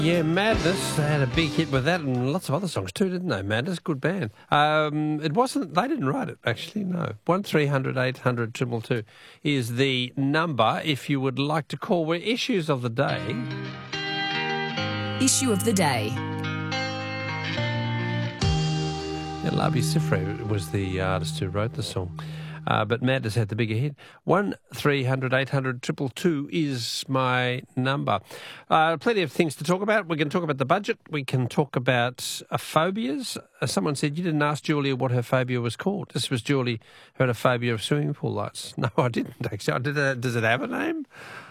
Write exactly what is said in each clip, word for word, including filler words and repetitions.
Yeah, Madness had a big hit with that and lots of other songs too, didn't they? Madness, good band. Um, it wasn't, they didn't write it, actually, no. one three hundred eight hundred two two two is the number if you would like to call. We're issues of the day. Issue of the day. Yeah, Labi Siffre was the artist who wrote the song. Uh, but Madness had the bigger hit. one three hundred eight hundred two two two is my number. Uh, plenty of things to talk about. We can talk about the budget. We can talk about uh, phobias. Uh, someone said you didn't ask Julia what her phobia was called. This was Julie who had a phobia of swimming pool lights. No, I didn't actually. I did a, does it have a name?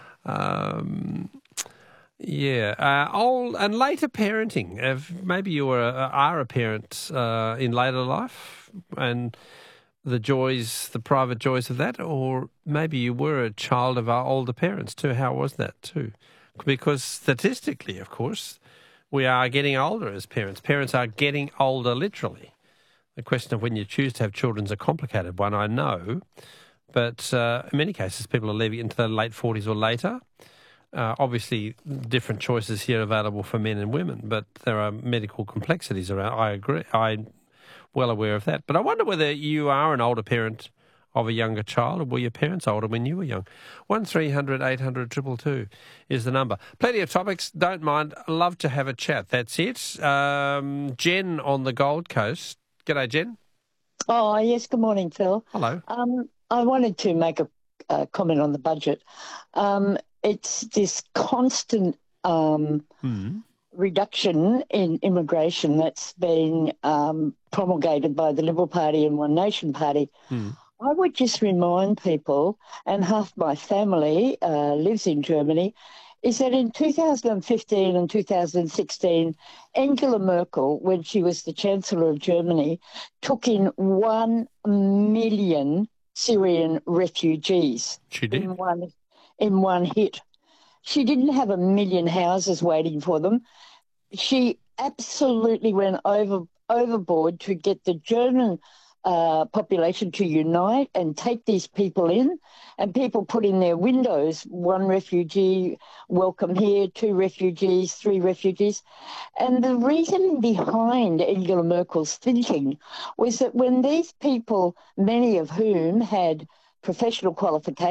Um, yeah. Uh, old and later parenting. If maybe you were a, are a parent uh, in later life and the joys, the private joys of that, or maybe you were a child of our older parents too. How was that too? Because statistically, of course, we are getting older as parents. Parents are getting older literally. The question of when you choose to have children is a complicated one, I know, but uh, in many cases people are leaving into their late forties or later. Uh, obviously, different choices here available for men and women, but there are medical complexities around. I agree. I well aware of that. But I wonder whether you are an older parent of a younger child, or were your parents older when you were young? one three hundred eight hundred two two two is the number. Plenty of topics. Don't mind. Love to have a chat. That's it. Um, Jen on the Gold Coast. G'day, Jen. Oh, yes. Good morning, Phil. Hello. Um, I wanted to make a, a comment on the budget. Um, it's this constant um, Hmm. reduction in immigration that's been um, promulgated by the Liberal Party and One Nation Party. Hmm. I would just remind people, and half my family uh, lives in Germany, is that in two thousand fifteen and two thousand sixteen, Angela Merkel, when she was the Chancellor of Germany, took in one million Syrian refugees. She did. In one, in one hit. She didn't have a million houses waiting for them. She absolutely went over overboard to get the German uh, population to unite and take these people in. And people put in their windows, one refugee, welcome here, two refugees, three refugees. And the reason behind Angela Merkel's thinking was that when these people, many of whom had professional qualifications,